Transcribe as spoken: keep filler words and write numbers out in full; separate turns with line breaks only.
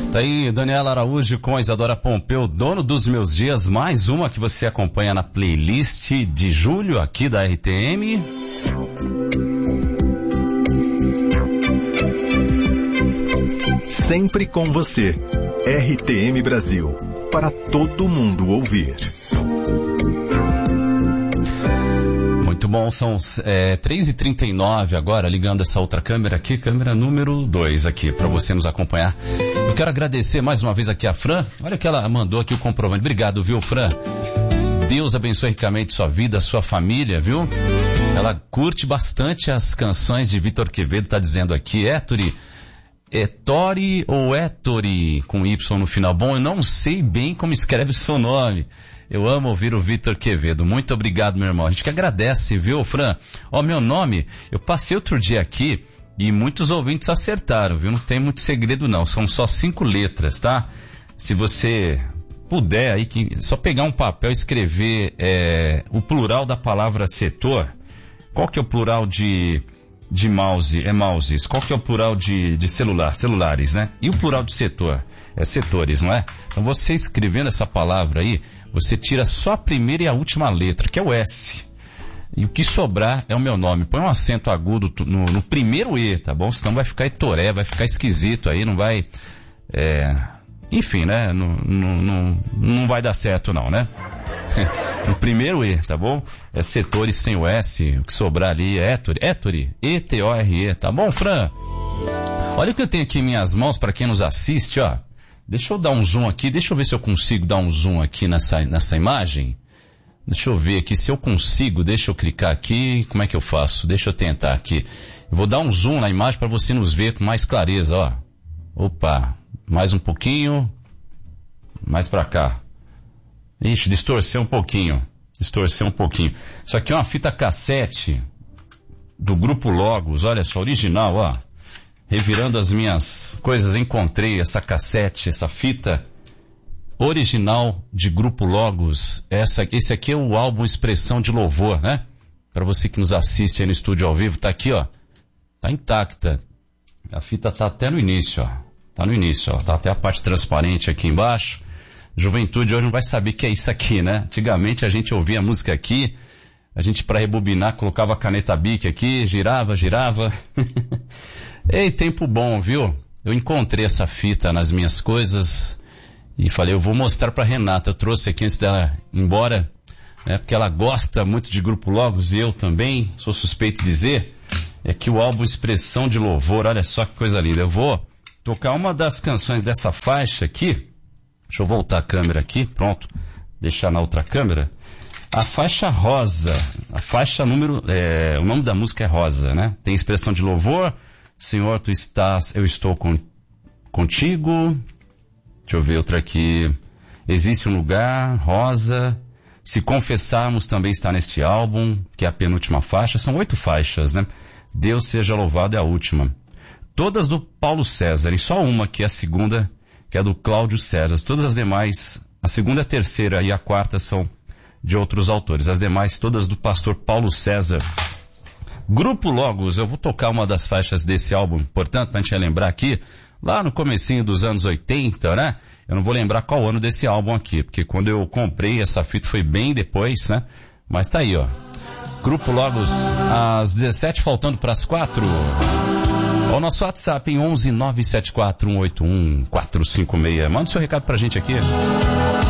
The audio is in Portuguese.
Tá aí Daniela Araújo com a Isadora Pompeu, dono dos meus dias, mais uma que você acompanha na playlist de julho aqui da R T M.
Sempre com você, R T M Brasil, para todo mundo ouvir.
Muito bom, são é, três e trinta e nove agora, ligando essa outra câmera aqui, câmera número dois aqui, para você nos acompanhar. Eu quero agradecer mais uma vez aqui a Fran, olha o que ela mandou aqui o comprovante. Obrigado, viu, Fran? Deus abençoe ricamente sua vida, sua família, viu? Ela curte bastante as canções de Vitor Quevedo, tá dizendo aqui, Hétori, Hétori ou Hétori, com Y no final. Bom, eu não sei bem como escreve o seu nome. Eu amo ouvir o Vitor Quevedo. Muito obrigado, meu irmão. A gente que agradece, viu, Fran? Ó, meu nome, eu passei outro dia aqui e muitos ouvintes acertaram, viu? Não tem muito segredo, não. São só cinco letras, tá? Se você puder aí, que, só pegar um papel e escrever é, o plural da palavra setor. Qual que é o plural de, de mouse? É mouses. Qual que é o plural de, de celular? Celulares, né? E o plural de setor? É setores, não é? Então você escrevendo essa palavra aí, você tira só a primeira e a última letra, que é o S. E o que sobrar é o meu nome. Põe um acento agudo no, no primeiro E, tá bom? Senão vai ficar Etoré, vai ficar esquisito aí, não vai... É, enfim, né? Não, não, não, não vai dar certo não, né? No primeiro E, tá bom? É setores sem o S, o que sobrar ali é Hétori, Hétori, E T O R E, tá bom, Fran? Olha o que eu tenho aqui em minhas mãos para quem nos assiste, ó. Deixa eu dar um zoom aqui, deixa eu ver se eu consigo dar um zoom aqui nessa, nessa imagem. Deixa eu ver aqui, se eu consigo, deixa eu clicar aqui, como é que eu faço? Deixa eu tentar aqui. Eu vou dar um zoom na imagem para você nos ver com mais clareza, ó. Opa, mais um pouquinho, mais pra cá. Ixi, distorceu um pouquinho, distorceu um pouquinho. Isso aqui é uma fita cassete do Grupo Logos, olha só, original, ó. Revirando as minhas coisas, encontrei essa cassete, essa fita original de Grupo Logos. Essa, esse aqui é o álbum Expressão de Louvor, né? Para você que nos assiste aí no estúdio ao vivo, tá aqui, ó. Tá intacta. A fita tá até no início, ó. Tá no início, ó. Tá até a parte transparente aqui embaixo. Juventude hoje não vai saber o que é isso aqui, né? Antigamente a gente ouvia a música aqui, a gente para rebobinar colocava a caneta Bic aqui, girava, girava. Ei, tempo bom, viu? Eu encontrei essa fita nas minhas coisas e falei, eu vou mostrar pra Renata. Eu trouxe aqui antes dela ir embora, né? Porque ela gosta muito de Grupo Logos e eu também, sou suspeito de dizer. É que o álbum Expressão de Louvor, olha só que coisa linda. Eu vou tocar uma das canções dessa faixa aqui. Deixa eu voltar a câmera aqui, pronto. Deixar na outra câmera. A faixa rosa, a faixa número, é, o nome da música é Rosa, né? Tem Expressão de Louvor. Senhor, tu estás, eu estou com, contigo. Deixa eu ver outra aqui. Existe um lugar, Rosa. Se confessarmos também está neste álbum, que é a penúltima faixa. São oito faixas, né? Deus seja louvado é a última. Todas do Paulo César, e só uma que é a segunda, que é do Cláudio César. Todas as demais, a segunda, a terceira e a quarta são de outros autores. As demais, todas do pastor Paulo César. Grupo Logos, eu vou tocar uma das faixas desse álbum, portanto, pra gente lembrar aqui, lá no comecinho dos anos oitenta, né? Eu não vou lembrar qual ano desse álbum aqui, porque quando eu comprei essa fita foi bem depois, né? Mas tá aí, ó. Grupo Logos, às dezessete, faltando pras quatro. O nosso WhatsApp em onze nove sete quatro um oito um quatro cinco seis. Manda o seu recado pra gente aqui.